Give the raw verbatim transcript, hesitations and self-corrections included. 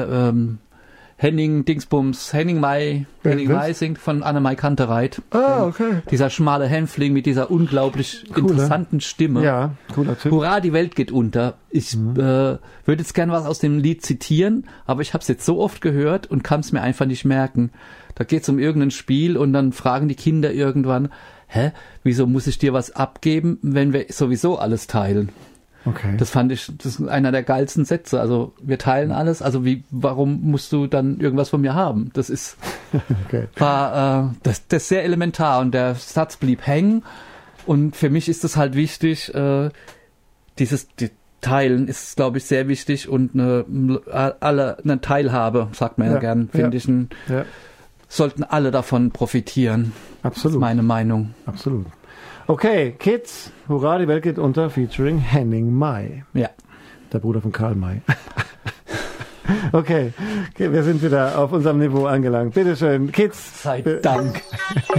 ähm, Henning Dingsbums, Henning Mai, Henning was? Mai singt von Annemai Kantereit. Ah, okay. Dieser schmale Hänfling mit dieser unglaublich Cool, interessanten Stimme. Ja, cooler Typ. Hurra, die Welt geht unter. Ich mhm. äh, würde jetzt gerne was aus dem Lied zitieren, aber ich habe es jetzt so oft gehört und kann es mir einfach nicht merken. Da geht es um irgendein Spiel und dann fragen die Kinder irgendwann, hä, wieso muss ich dir was abgeben, wenn wir sowieso alles teilen? Okay. Das fand ich, das ist einer der geilsten Sätze. Also wir teilen alles. Also wie, warum musst du dann irgendwas von mir haben? Das ist, okay. war, äh, das, das ist sehr elementar und der Satz blieb hängen. Und für mich ist es halt wichtig, äh, dieses die Teilen ist, glaube ich, sehr wichtig und eine, alle eine Teilhabe, sagt man ja, ja gern, finde ja. ich, ein, ja. sollten alle davon profitieren. Absolut. Das ist meine Meinung. Absolut. Okay, Kids, Hurra, die Welt geht unter, featuring Henning Mai. Ja. Der Bruder von Karl May. okay. okay, wir sind wieder auf unserem Niveau angelangt. Bitteschön, Kids. Sei Dank.